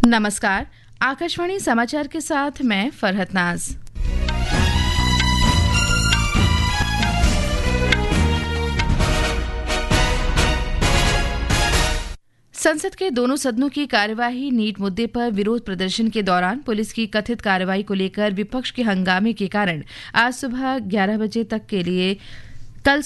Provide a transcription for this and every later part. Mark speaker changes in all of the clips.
Speaker 1: नमस्कार, आकाशवाणी समाचार के साथ मैं फरहत नाज। संसद के दोनों सदनों की कार्यवाही नीट मुद्दे पर विरोध प्रदर्शन के दौरान पुलिस की कथित कार्रवाई को लेकर विपक्ष के हंगामे के कारण आज सुबह 11 बजे तक के लिए कल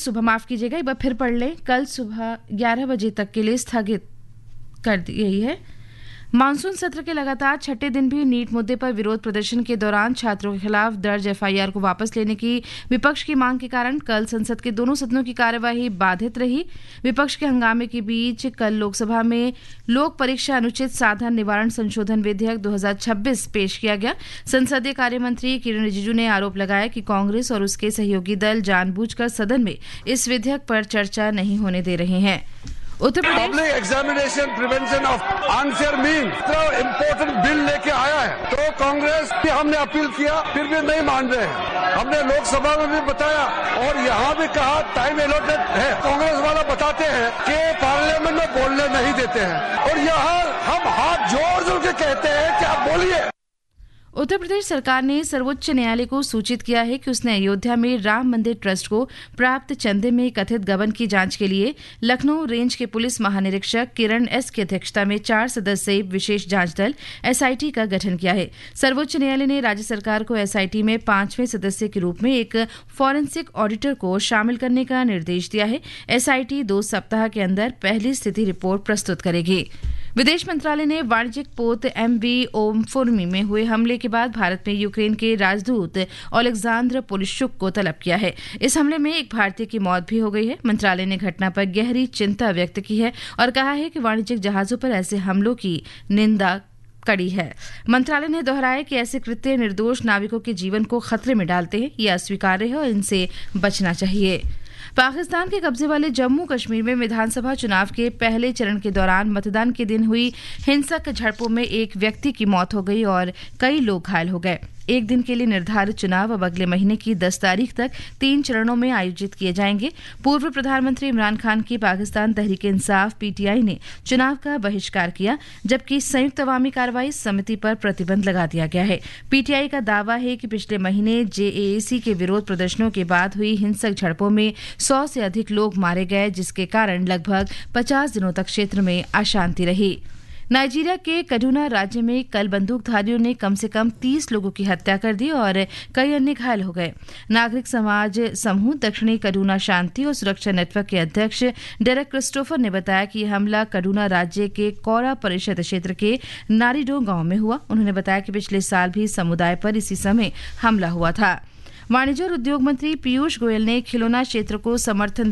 Speaker 1: सुबह 11 बजे तक के लिए स्थगित कर दी गई है। मानसून सत्र के लगातार छठे दिन भी नीट मुद्दे पर विरोध प्रदर्शन के दौरान छात्रों के खिलाफ दर्ज एफआईआर को वापस लेने की विपक्ष की मांग के कारण कल संसद के दोनों सदनों की कार्यवाही बाधित रही। विपक्ष के हंगामे के बीच कल लोकसभा में लोक परीक्षा अनुचित साधन निवारण संशोधन विधेयक 2026 पेश किया गया। संसदीय कार्य मंत्री किरण रिजिजू ने आरोप लगाया कि कांग्रेस और उसके सहयोगी दल जानबूझकर सदन में इस विधेयक पर चर्चा नहीं होने दे रहे हैं। Uttar Pradesh
Speaker 2: public examination prevention of unfair means तो इम्पोर्टेंट बिल लेके आया है, तो कांग्रेस की हमने अपील किया, फिर भी नहीं मान रहे हैं। हमने लोकसभा में भी बताया और यहाँ भी कहा टाइम अलॉटेड है। कांग्रेस वाला बताते हैं कि पार्लियामेंट में बोलने नहीं देते हैं और यहाँ हम हाथ जोड़ जोड़ के कहते हैं कि आप बोलिए।
Speaker 1: उत्तर प्रदेश सरकार ने सर्वोच्च न्यायालय को सूचित किया है कि उसने अयोध्या में राम मंदिर ट्रस्ट को प्राप्त चंदे में कथित गबन की जांच के लिए लखनऊ रेंज के पुलिस महानिरीक्षक किरण एस की अध्यक्षता में 4 सदस्यीय विशेष जांच दल एसआईटी का गठन किया है। सर्वोच्च न्यायालय ने राज्य सरकार को एसआईटी में 5वें सदस्य के रूप में एक फॉरेंसिक ऑडिटर को शामिल करने का निर्देश दिया है। एसआईटी 2 सप्ताह के अंदर पहली स्थिति रिपोर्ट प्रस्तुत करेगी। विदेश मंत्रालय ने वाणिज्यिक पोत एमवी ओमफोर्मी में हुए हमले के बाद भारत में यूक्रेन के राजदूत ओलेक्सांद्र पोलिशुक को तलब किया है। इस हमले में एक भारतीय की मौत भी हो गई है। मंत्रालय ने घटना पर गहरी चिंता व्यक्त की है और कहा है कि वाणिज्यिक जहाजों पर ऐसे हमलों की निंदा कड़ी है। मंत्रालय ने दोहराया कि ऐसे कृत्य निर्दोष नाविकों के जीवन को खतरे में डालते हैं, ये अस्वीकार्य है और इनसे बचना चाहिए। पाकिस्तान के कब्जे वाले जम्मू कश्मीर में विधानसभा चुनाव के पहले चरण के दौरान मतदान के दिन हुई हिंसक झड़पों में एक व्यक्ति की मौत हो गई और कई लोग घायल हो गए। एक दिन के लिए निर्धारित चुनाव अब अगले महीने की 10 तारीख तक 3 चरणों में आयोजित किए जाएंगे। पूर्व प्रधानमंत्री इमरान खान की पाकिस्तान तहरीक इंसाफ पीटीआई ने चुनाव का बहिष्कार किया, जबकि संयुक्त अवामी कार्रवाई समिति पर प्रतिबंध लगा दिया गया है। पीटीआई का दावा है कि पिछले महीने जेएसी के विरोध प्रदर्शनों के बाद हुई हिंसक झड़पों में 100 से अधिक लोग मारे गए, जिसके कारण लगभग 50 दिनों तक क्षेत्र में अशांति रही। नाइजीरिया के कदूना राज्य में कल बंदूकधारियों ने कम से कम 30 लोगों की हत्या कर दी और कई अन्य घायल हो गए। नागरिक समाज समूह दक्षिणी कदूना शांति और सुरक्षा नेटवर्क के अध्यक्ष डेरेक क्रिस्टोफर ने बताया कि यह हमला कदूना राज्य के कौरा परिषद क्षेत्र के नारिडो गांव में हुआ। उन्होंने बताया कि पिछले साल भी समुदाय पर इसी समय हमला हुआ था। वाणिज्य और उद्योग मंत्री पीयूष गोयल ने खिलौना क्षेत्र को समर्थन